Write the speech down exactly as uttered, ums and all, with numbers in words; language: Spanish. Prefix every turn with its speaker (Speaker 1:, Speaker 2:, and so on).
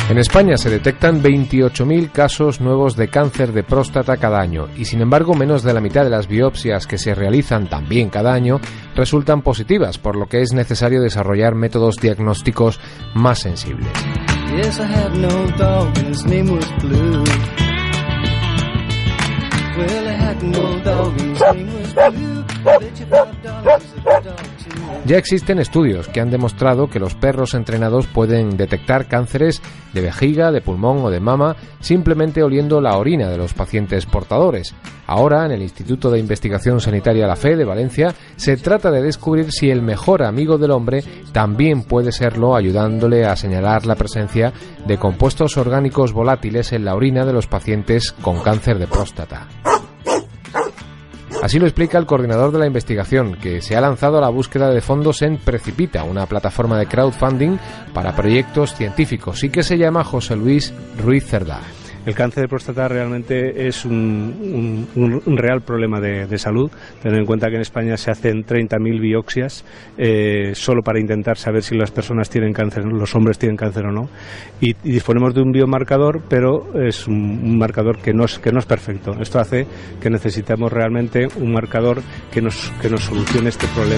Speaker 1: En España se detectan veintiocho mil casos nuevos de cáncer de próstata cada año y, sin embargo, menos de la mitad de las biopsias que se realizan también cada año resultan positivas, por lo que es necesario desarrollar métodos diagnósticos más sensibles. Yes, I had no dog and his name was Blue. Well, I had no dog and his name was Blue. Ya existen estudios que han demostrado que los perros entrenados pueden detectar cánceres de vejiga, de pulmón o de mama simplemente oliendo la orina de los pacientes portadores. Ahora, en el Instituto de Investigación Sanitaria La Fe de Valencia, se trata de descubrir si el mejor amigo del hombre también puede serlo, ayudándole a señalar la presencia de compuestos orgánicos volátiles en la orina de los pacientes con cáncer de próstata. Así lo explica el coordinador de la investigación, que se ha lanzado a la búsqueda de fondos en Precipita, una plataforma de crowdfunding para proyectos científicos, y que se llama José Luis Ruiz Cerdá.
Speaker 2: El cáncer de próstata realmente es un, un, un real problema de, de salud. Tener en cuenta que en España se hacen treinta mil biopsias eh, solo para intentar saber si las personas tienen cáncer, los hombres tienen cáncer o no. Y, y disponemos de un biomarcador, pero es un, un marcador que no es, que no es perfecto. Esto hace que necesitemos realmente un marcador que nos, que nos solucione este problema.